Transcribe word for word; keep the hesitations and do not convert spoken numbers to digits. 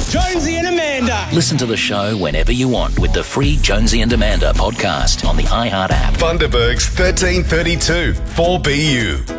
Jonesy and Amanda. Listen to the show whenever you want with the free Jonesy and Amanda podcast on the iHeart app. Bundaberg's thirteen thirty-two four B U.